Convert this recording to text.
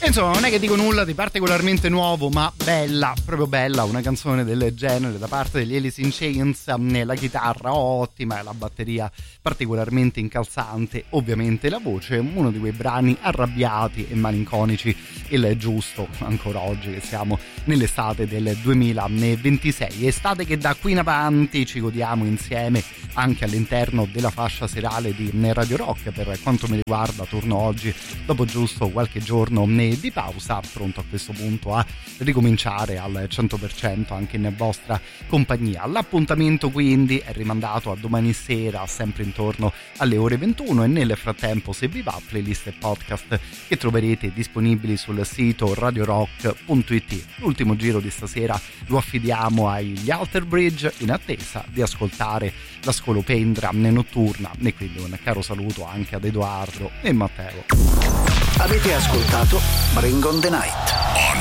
Insomma, non è che dico nulla di particolarmente nuovo, ma bella, proprio bella, una canzone del genere da parte degli Alice in Chains. La chitarra ottima, la batteria particolarmente incalzante, ovviamente la voce, uno di quei brani arrabbiati e malinconici, il giusto ancora oggi che siamo nell'estate del 2026, estate che da qui in avanti ci godiamo insieme anche all'interno della fascia serale di Radio Rock. Per quanto mi riguarda torno oggi dopo giusto qualche giorno di pausa, pronto a questo punto a ricominciare al 100% anche in vostra compagnia. L'appuntamento quindi è rimandato a domani sera, sempre intorno alle ore 21, e nel frattempo, se vi va, playlist e podcast che troverete disponibili sul sito radiorock.it. L'ultimo giro di stasera lo affidiamo agli Alter Bridge in attesa di ascoltare la scolopendra notturna, e quindi un caro saluto anche ad Edoardo e Matteo. Avete ascoltato Bring on the Night.